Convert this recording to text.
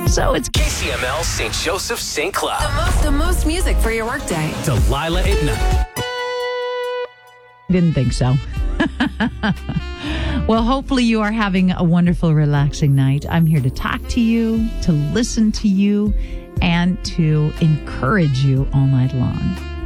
So it's KCML St. Joseph St. Cloud. The most music for your workday. Delilah at night. Didn't think so. Well, hopefully you are having a wonderful, relaxing night. I'm here to talk to you, to listen to you, and to encourage you all night long.